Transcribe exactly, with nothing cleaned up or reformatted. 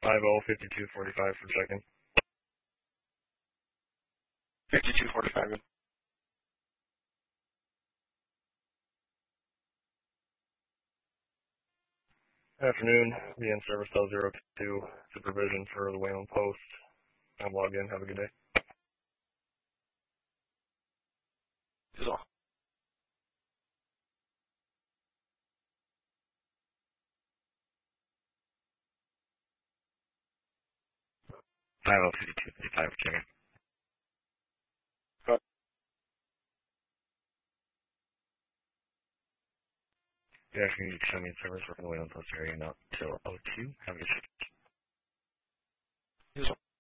five oh fifty-two forty-five for checking. fifty-two forty-five. Afternoon, the in service L zero two, supervision for the Wayland Post. I'm logged in, have a good day. Is all. five oh fifty-two fifty-five for checking. Good afternoon, you can show me in service for the Wayland Post area, not till oh two. Have a good day. Is all.